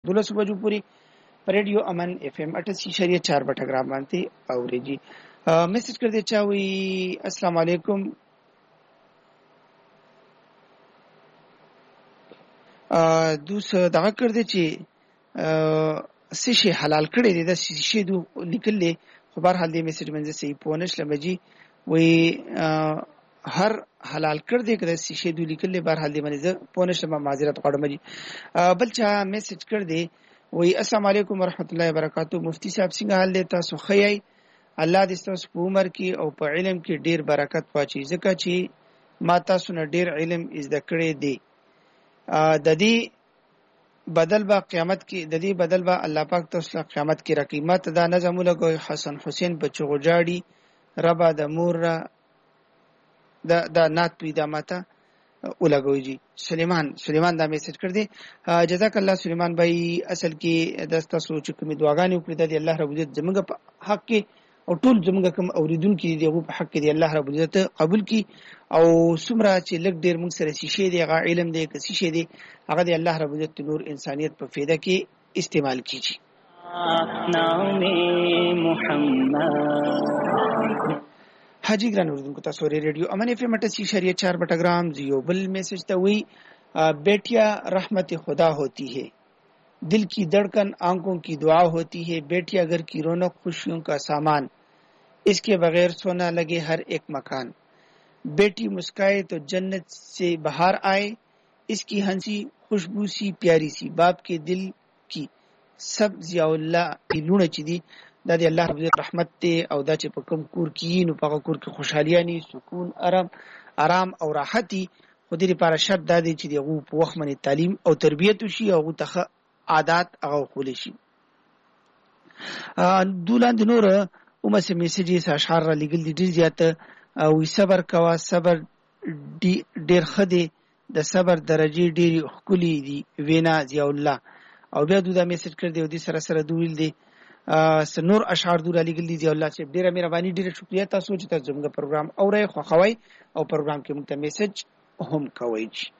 12 بجو پوری پر ریډیو امن اف ام 88.4 بټګرام باندې اورېږي. میسج کړ دې چا وی السلام علیکم دوس دغه کړ دې چې سشي حلال کړی دی د سشي دو لیکل خو بهر حال دې میسج منځ صحیح پونش لمجي وی هر حلال کړ دې کړه سشي دو لیکل بهر حال دې منځ پونش لم معذرت غواړم جی. بل چا میسج کړ دې وی السلام علیکم ورحمت الله وبرکاتہ. مفتی صاحب څنګه حال دې تاسو خیای الله دې تاسو په عمر کې او په علم کې ډیر برکت واچي ځکه چې ما تاسو نه ډیر علم زده کړی دی. د دې بدل با قیامت کې د دې بدل با الله پاک تاسو قیامت کې رقیمت دا نظم لګوي حسن حسین بچو غجاړي ربا د مور د نات پیدا ماته ولګوي جی. سلیمان دا میسج کړ دې جزاک الله سلیمان بھائی. اصل کې د تاسو چې کوم دعاګانې وکړې د الله رب عزت زموږ په حق کې او ټول زموږ کوم اوریدونکو دي هغه په حق کې دی الله رب عزت قبول کړي او څومره چې لګ ډیر موږ سره شي دی هغه علم دی که شي دی هغه دی الله رب عزت نور انسانیت په فایده کې استعمال کیږي. نام محمد حاجی ګران اوریدونکو تاسو ریډیو امن اف ام 88.4 بټګرام یو بل میسج ته وی بیٹیا رحمت خدا ہوتی ہے دل کی دھڑکن آنکھوں کی دعا ہوتی ہے بیٹی اگر کی رونق خوشیوں کا سامان اس کے بغیر سونا لگے ہر ایک مکان بیٹی مسکائے تو جنت سے بہار آئے اس کی ہنسی خوشبو سی پیاری سی باپ کے دل کی سب ضیاء الله کی لونه چي دي دا دی الله رب رحمت ته او دا چې په کوم کور کې نو په کور کې خوشحالياني سکون آرام او راحتي خو دې لپاره شرط دا دی چې دغه په وخت باندې تعلیم او تربیت وشي او ته عادت هغه خول شي. دولاند نور اومه سه میسجز اشعار را لګل دي ډیر زیات او صبر کوا صبر ډیر خدي د صبر درجه ډیر خولي دي وینا ضیاء الله او بیا دا میسج کړ دی او دې سره سره دویل دي نور اشعار دور علی ګل دي الله چې ډیره مهرباني ډیره شکریا تاسو چې تاسو زموږ پروګرام اورئ خو خوي او پروګرام کې موږ ته میسج هم کوي.